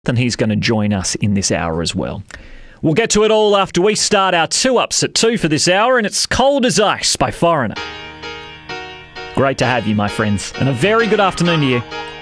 and he's going to join us in this hour as well. We'll get to it all after we start our 2-ups at 2 for this hour, and it's Cold as Ice by Foreigner. Great to have you, my friends, and a very good afternoon to you.